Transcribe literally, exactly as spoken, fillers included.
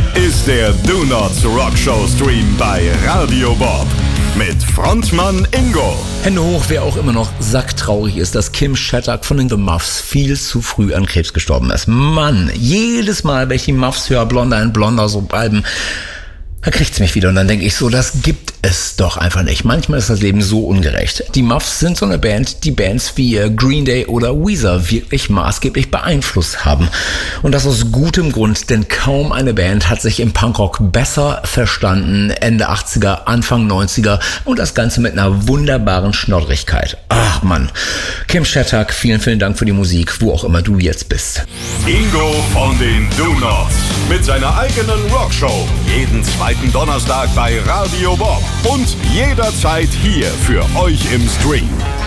ist der Do Nots Rock Show Stream bei Radio Bob. Mit Frontmann Ingo. Hände hoch, wer auch immer noch sacktraurig ist, dass Kim Shattuck von den The Muffs viel zu früh an Krebs gestorben ist. Mann, jedes Mal, wenn ich die Muffs höre, Blonder ein Blonder, so Alben, da kriegt's mich wieder und dann denke ich so, das gibt es doch einfach nicht. Manchmal ist das Leben so ungerecht. Die Muffs sind so eine Band, die Bands wie Green Day oder Weezer wirklich maßgeblich beeinflusst haben. Und das aus gutem Grund, denn kaum eine Band hat sich im Punkrock besser verstanden, Ende achtziger, Anfang neunziger und das Ganze mit einer wunderbaren Schnoddrigkeit. Ach Mann, Kim Shattuck, vielen, vielen Dank für die Musik, wo auch immer du jetzt bist. Ingo von den Do Nots mit seiner eigenen Rockshow. Jeden zweiten Donnerstag bei Radio Bob und jederzeit hier für euch im Stream.